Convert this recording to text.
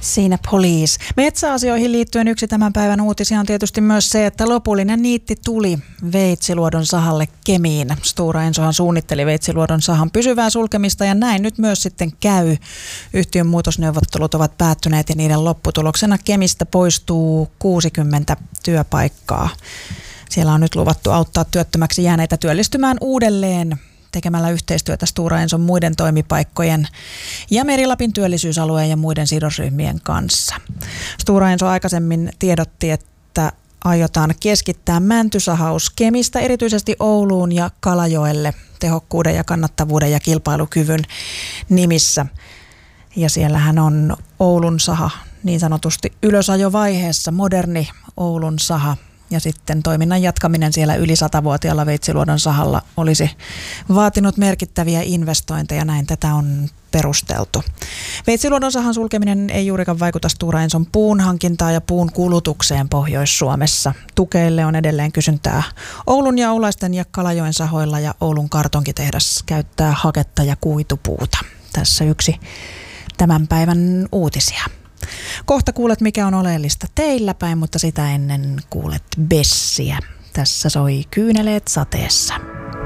Siinä Police. Metsäasioihin liittyen yksi tämän päivän uutisia on tietysti myös se, että lopullinen niitti tuli Veitsiluodon sahalle Kemiin. Stora Ensohan suunnitteli Veitsiluodon sahan pysyvää sulkemista ja näin nyt myös sitten käy. Yhtiön muutosneuvottelut ovat päättyneet ja niiden lopputuloksena Kemistä poistuu 60 työpaikkaa. Siellä on nyt luvattu auttaa työttömäksi jääneitä työllistymään uudelleen tekemällä yhteistyötä Stora Enson muiden toimipaikkojen ja Meri-Lapin työllisyysalueen ja muiden sidosryhmien kanssa. Stora Enso aikaisemmin tiedotti, että aiotaan keskittää mäntysahaus Kemistä erityisesti Ouluun ja Kalajoelle tehokkuuden ja kannattavuuden ja kilpailukyvyn nimissä. Ja siellähän on Oulun saha niin sanotusti ylösajovaiheessa, moderni Oulun saha. Ja sitten toiminnan jatkaminen siellä yli 100-vuotiaalla Veitsiluodon sahalla olisi vaatinut merkittäviä investointeja, näin tätä on perusteltu. Veitsiluodon sahan sulkeminen ei juurikaan vaikuta Stora Enson puun hankintaan ja puun kulutukseen Pohjois-Suomessa. Tukeille on edelleen kysyntää Oulun ja Oulaisten ja Kalajoen sahoilla ja Oulun kartonkitehdas käyttää haketta ja kuitupuuta. Tässä yksi tämän päivän uutisia. Kohta kuulet, mikä on oleellista teillä päin, mutta sitä ennen kuulet Bessiä. Tässä soi Kyyneleet sateessa.